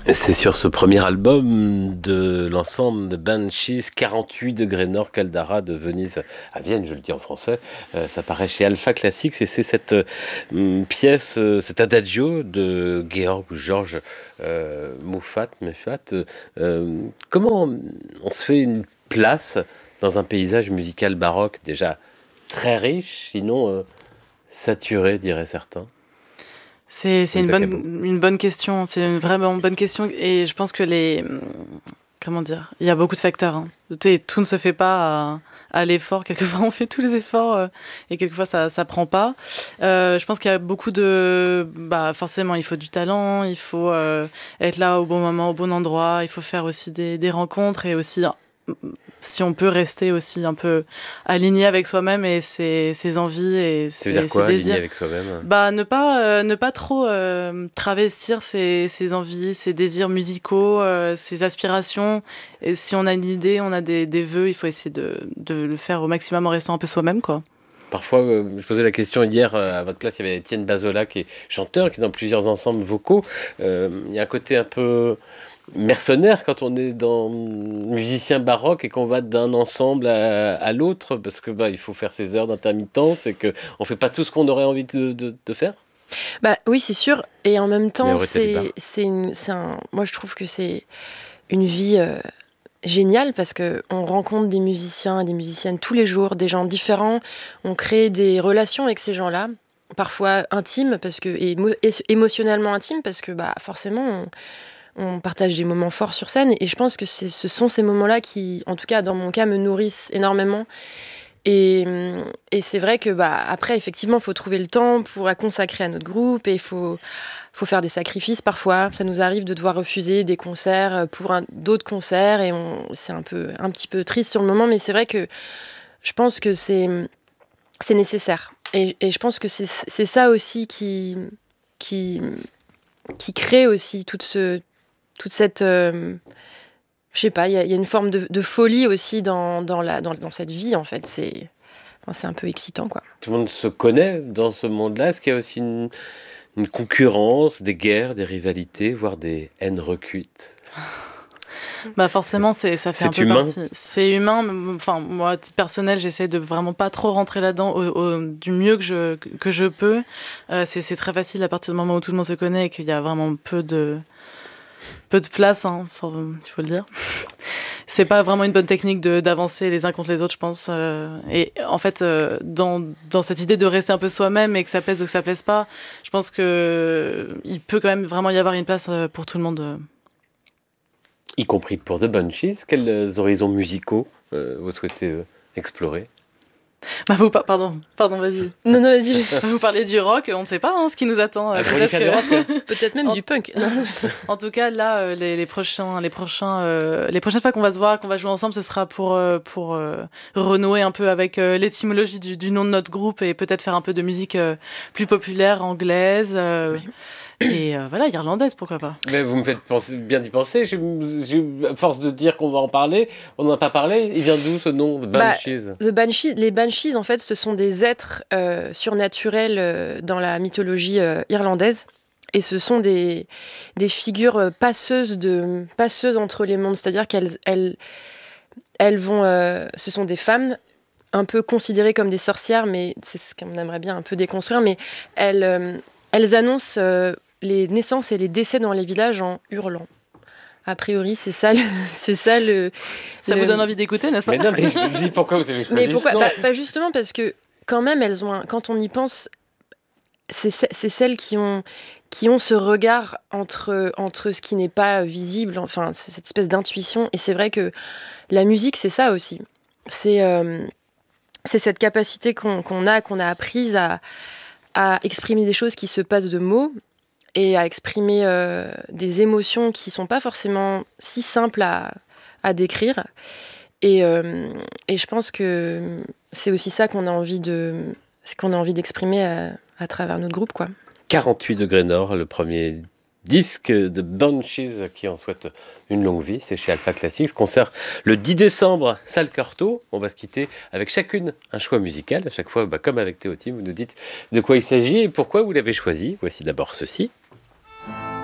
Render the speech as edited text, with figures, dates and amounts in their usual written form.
Et c'est sur ce premier album de l'ensemble de Banshees, 48 degrés nord, Caldara de Venise à Vienne, je le dis en français. Ça paraît chez Alpha Classics et c'est cette pièce, cet adagio de Georg ou Georges Moufat. Comment on se fait une place dans un paysage musical baroque déjà très riche, sinon saturé, diraient certains? C'est Lisa Cabot. une bonne question. C'est une vraiment bonne question. Et je pense que comment dire, il y a beaucoup de facteurs, hein. Tout ne se fait pas à l'effort. Quelquefois, on fait tous les efforts et quelquefois, ça prend pas. Je pense qu'il y a beaucoup bah, forcément, il faut du talent, il faut être là au bon moment, au bon endroit. Il faut faire aussi des rencontres et aussi, si on peut rester aussi un peu aligné avec soi-même et ses envies et Ça veut dire ses quoi, aligné désirs. avec soi-même? Bah, ne pas trop travestir ses envies, ses désirs musicaux, ses aspirations. Et si on a une idée, on a des vœux, il faut essayer de le faire au maximum en restant un peu soi-même, quoi. Parfois, je posais la question hier, à votre place, il y avait Étienne Bazola qui est chanteur, qui est dans plusieurs ensembles vocaux. Il y a un côté un peu mercenaire quand on est dans musicien baroque et qu'on va d'un ensemble à l'autre, parce que bah, il faut faire ses heures d'intermittence et qu'on fait pas tout ce qu'on aurait envie de faire. Bah oui, c'est sûr. Et en même Mais temps, Aurette Départ. moi je trouve que c'est une vie géniale parce que on rencontre des musiciens et des musiciennes tous les jours, des gens différents. On crée des relations avec ces gens-là, parfois intimes parce que émotionnellement intimes parce que bah forcément on partage des moments forts sur scène. Et je pense que ce sont ces moments-là qui, en tout cas dans mon cas, me nourrissent énormément. Et c'est vrai que bah après effectivement il faut trouver le temps pour la consacrer à notre groupe et il faut faire des sacrifices parfois. Ça nous arrive de devoir refuser des concerts pour d'autres concerts et c'est un petit peu triste sur le moment, mais c'est vrai que je pense que c'est nécessaire et je pense que c'est ça aussi qui crée aussi toute cette je sais pas, il y a une forme de folie aussi dans cette vie, en fait. C'est un peu excitant, quoi. Tout le monde se connaît dans ce monde-là. Est-ce qu'il y a aussi une concurrence, des guerres, des rivalités, voire des haines recuites? Bah forcément, ça fait C'est un peu humain. partie. C'est humain. Mais, enfin, moi, à titre personnel, j'essaie de vraiment pas trop rentrer là-dedans du mieux que je peux. C'est très facile à partir du moment où tout le monde se connaît et qu'il y a vraiment peu de place, hein, il faut le dire. C'est pas vraiment une bonne technique d'avancer les uns contre les autres, je pense. Et en fait, dans cette idée de rester un peu soi-même et que ça plaise ou que ça plaise pas, je pense que il peut quand même vraiment y avoir une place pour tout le monde. Y compris pour The Bunchies. Quels horizons musicaux vous souhaitez explorer? Bah pardon, vas-y. Non, vas-y. Vous parlez du rock, on ne sait pas hein, ce qui nous attend. Pour les faire du rock, Peut-être même du punk. En tout cas, là, les prochaines fois qu'on va se voir, qu'on va jouer ensemble, ce sera pour renouer un peu avec l'étymologie du nom de notre groupe et peut-être faire un peu de musique plus populaire, anglaise. Et voilà, irlandaise, pourquoi pas. Mais vous me faites bien d'y penser. À force de dire qu'on va en parler, on n'en a pas parlé. Il vient d'où ce nom, The Banshees? Les Banshees, en fait, ce sont des êtres surnaturels dans la mythologie irlandaise. Et ce sont des figures passeuses entre les mondes. C'est-à-dire qu'elles vont... ce sont des femmes un peu considérées comme des sorcières, mais c'est ce qu'on aimerait bien un peu déconstruire. Mais elles annoncent les naissances et les décès dans les villages en hurlant. A priori, c'est ça. Ça vous donne envie d'écouter, n'est-ce pas? Mais non, mais je me dis pourquoi vous avez choisi mais pourquoi ce nom. Justement parce que quand même, quand on y pense, c'est celles qui ont ce regard entre ce qui n'est pas visible, enfin, c'est cette espèce d'intuition. Et c'est vrai que la musique, c'est ça aussi. C'est cette capacité qu'on a apprise à exprimer des choses qui se passent de mots et à exprimer des émotions qui sont pas forcément si simples à décrire. Et je pense que c'est aussi ça qu'on a envie d'exprimer à travers notre groupe, quoi. 48 degrés nord, le premier disque de Banshees qui en souhaite une longue vie. C'est chez Alpha Classics. Concert le 10 décembre, salle Curto. On va se quitter avec chacune un choix musical. À chaque fois, comme avec Théotime, vous nous dites de quoi il s'agit et pourquoi vous l'avez choisi. Voici d'abord ceci.